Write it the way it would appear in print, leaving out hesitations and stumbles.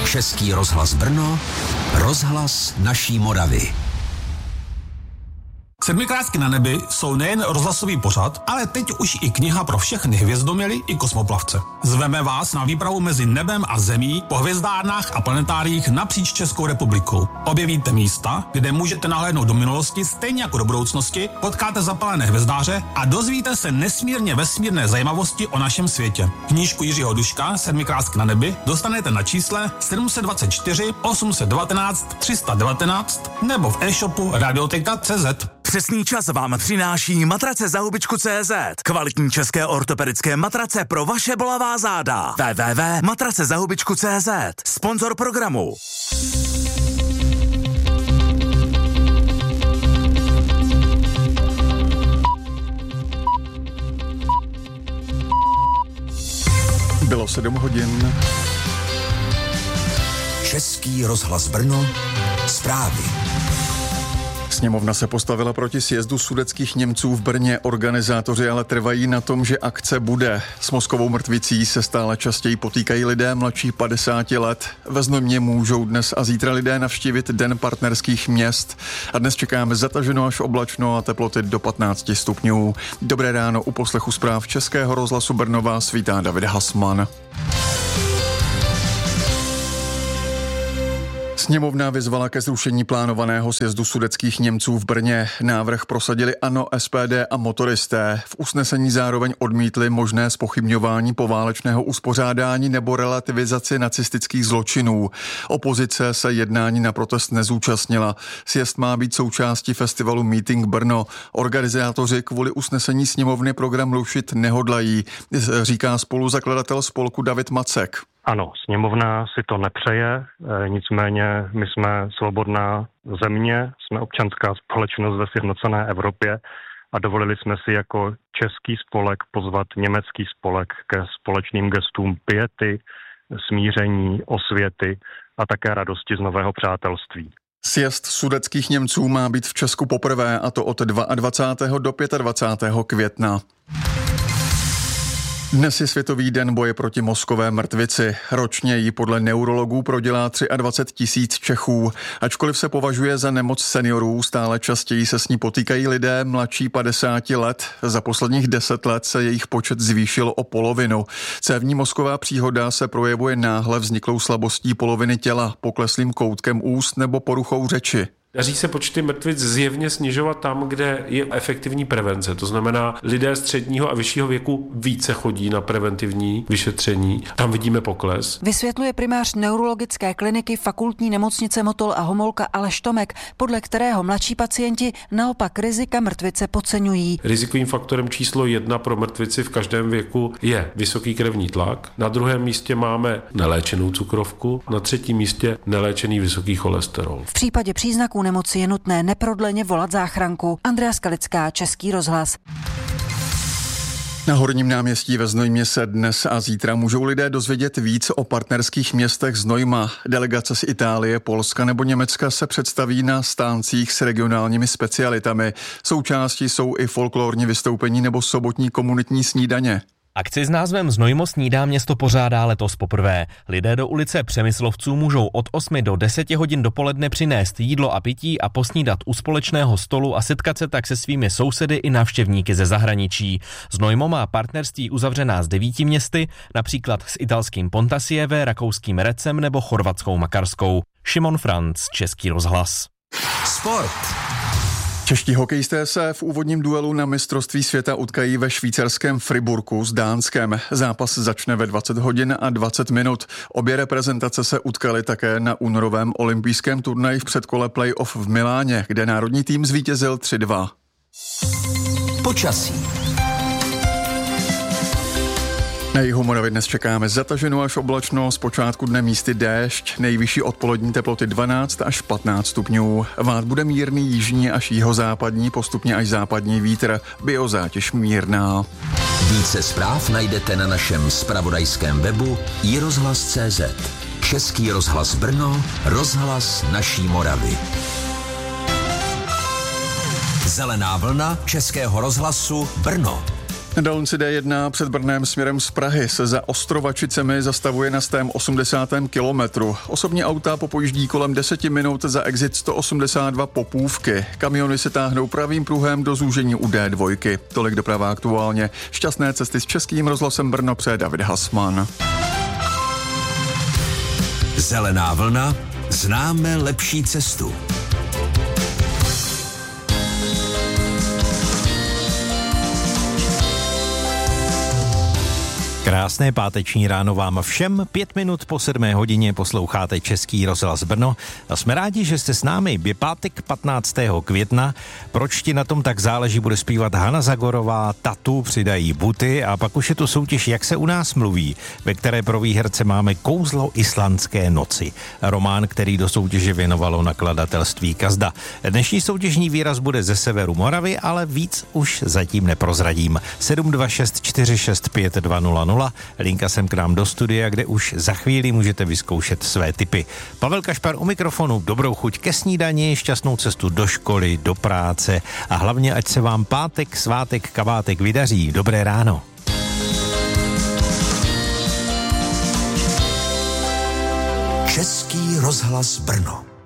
Český rozhlas Brno, rozhlas naší Moravy. Sedmikrátky na nebi jsou nejen rozhlasový pořad, ale teď už i kniha pro všechny hvězdoměly i kosmoplavce. Zveme vás na výpravu mezi nebem a zemí po hvězdárnách a planetáriích napříč Českou republikou. Objevíte místa, kde můžete nahlédnout do minulosti stejně jako do budoucnosti, potkáte zapalené hvězdáře a dozvíte se nesmírně vesmírné zajímavosti o našem světě. Knížku Jiřího Duška Sedmikrátky na nebi dostanete na čísle 724 819 319 nebo v e-shopu Radioteka.cz. Přesný čas vám přináší matrace za hubičku.cz. Kvalitní české ortopedické matrace pro vaše bolavá záda. www.matracezahubičku.cz. Sponzor programu. Bylo 7 hodin. Český rozhlas Brno, zprávy. Sněmovna se postavila proti sjezdu sudetských Němců v Brně. Organizátoři ale trvají na tom, že akce bude. S mozkovou mrtvicí se stále častěji potýkají lidé mladší 50 let. Ve Znojmě můžou dnes a zítra lidé navštívit Den partnerských měst. A dnes čekáme zataženo až oblačno a teploty do 15 stupňů. Dobré ráno, u poslechu zpráv Českého rozhlasu Brno vás vítá David Hasman. Sněmovna vyzvala ke zrušení plánovaného sjezdu sudetských Němců v Brně. Návrh prosadili ANO, SPD a motoristé. V usnesení zároveň odmítli možné zpochybňování poválečného uspořádání nebo relativizaci nacistických zločinů. Opozice se jednání na protest nezúčastnila. Sjezd má být součástí festivalu Meeting Brno. Organizátoři kvůli usnesení sněmovny program rušit nehodlají, říká spoluzakladatel spolku David Macek. Ano, sněmovna si to nepřeje, nicméně my jsme svobodná země, jsme občanská společnost ve sjednocené Evropě a dovolili jsme si jako český spolek pozvat německý spolek ke společným gestům piety, smíření, osvěty a také radosti z nového přátelství. Sjezd sudetských Němců má být v Česku poprvé, a to od 22. do 25. května. Dnes je Světový den boje proti mozkové mrtvici. Ročně ji podle neurologů prodělá 23 000 Čechů. Ačkoliv se považuje za nemoc seniorů, stále častěji se s ní potýkají lidé mladší 50 let. Za posledních 10 let se jejich počet zvýšil o polovinu. Cévní mozková příhoda se projevuje náhle vzniklou slabostí poloviny těla, pokleslým koutkem úst nebo poruchou řeči. Daří se počty mrtvic zjevně snižovat tam, kde je efektivní prevence. To znamená, lidé středního a vyššího věku více chodí na preventivní vyšetření. Tam vidíme pokles. Vysvětluje primář neurologické kliniky Fakultní nemocnice Motol a Homolka Aleš Tomek, podle kterého mladší pacienti naopak rizika mrtvice podceňují. Rizikovým faktorem číslo 1 pro mrtvici v každém věku je vysoký krevní tlak. Na druhém místě máme neléčenou cukrovku, na třetím místě neléčený vysoký cholesterol. V případě příznaků nemoci je nutné neprodleně volat záchranku. Andrea Skalická, Český rozhlas. Na Horním náměstí ve Znojmě se dnes a zítra můžou lidé dozvědět víc o partnerských městech Znojma. Delegace z Itálie, Polska nebo Německa se představí na stáncích s regionálními specialitami. Součástí jsou i folklorní vystoupení nebo sobotní komunitní snídaně. Akci s názvem Znojmo snídá město pořádá letos poprvé. Lidé do ulice Přemyslovců můžou od 8 do 10 hodin dopoledne přinést jídlo a pití a posnídat u společného stolu a setkat se tak se svými sousedy i návštěvníky ze zahraničí. Znojmo má partnerství uzavřená s 9 městy, například s italským Pontasieve, rakouským Recem nebo chorvatskou Makarskou. Šimon Franc, Český rozhlas. Sport. Čeští hokejisté se v úvodním duelu na mistrovství světa utkají ve švýcarském Friburku s Dánskem. Zápas začne ve 20 hodin a 20 minut. Obě reprezentace se utkaly také na únorovém olympijském turnaji v předkole playoff v Miláně, kde národní tým zvítězil 3-2. Počasí. Na jihu Moravy dnes čekáme zataženou až oblačno, zpočátku dne místy déšť, nejvyšší odpolední teploty 12 až 15 stupňů. Vát bude mírný jižní až jihozápadní, postupně až západní vítr, biozátěž mírná. Více zpráv najdete na našem zpravodajském webu iRozhlas.cz. Český rozhlas Brno, rozhlas naší Moravy. Zelená vlna Českého rozhlasu Brno. Na dálnici D1 před Brnem směrem z Prahy se za Ostrovačicemi zastavuje na 180. kilometru. Osobní auta popojíždí kolem 10 minut za exit 182 Popůvky. Kamiony se táhnou pravým pruhem do zúžení u D2. Tolik doprava aktuálně. Šťastné cesty s Českým rozhlasem Brno přeje David Hasman. Zelená vlna, známe lepší cestu. Krásné páteční ráno vám všem, 5 minut po 7 hodině posloucháte Český rozhlas Brno a jsme rádi, že jste s námi. Je pátek 15. května, proč ti na tom tak záleží, bude zpívat Hana Zagorová, Tatu přidají buty a pak už je to soutěž Jak se u nás mluví, ve které pro výherce máme Kouzlo islandské noci. Román, který do soutěže věnovalo nakladatelství Kazda. Dnešní soutěžní výraz bude ze severu Moravy, ale víc už zatím neprozradím. 726 465 200. Linka sem k nám do studia, kde už za chvíli můžete vyzkoušet své tipy. Pavel Kašpar u mikrofonu, dobrou chuť ke snídani, šťastnou cestu do školy, do práce a hlavně ať se vám pátek, svátek, kavátek vydaří. Dobré ráno. Český rozhlas Brno.